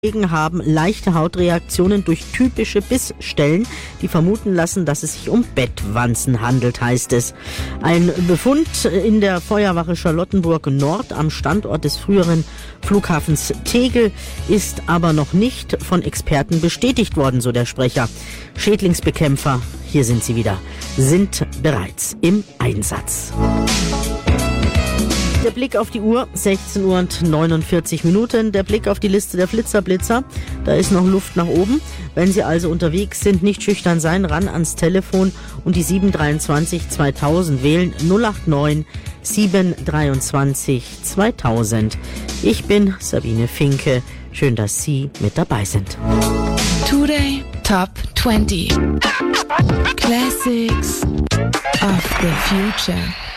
haben leichte Hautreaktionen durch typische Bissstellen, die vermuten lassen, dass es sich um Bettwanzen handelt, heißt es. Ein Befund in der Feuerwache Charlottenburg Nord am Standort des früheren Flughafens Tegel ist aber noch nicht von Experten bestätigt worden, so der Sprecher. Schädlingsbekämpfer, hier sind sie wieder, sind bereits im Einsatz. Der Blick auf die Uhr, 16:49 Uhr. Der Blick auf die Liste der Flitzerblitzer. Da ist noch Luft nach oben. Wenn Sie also unterwegs sind, nicht schüchtern sein, ran ans Telefon und die 723 2000 wählen. 089 723 2000. Ich bin Sabine Finke. Schön, dass Sie mit dabei sind. Today Top 20 Classics of the Future.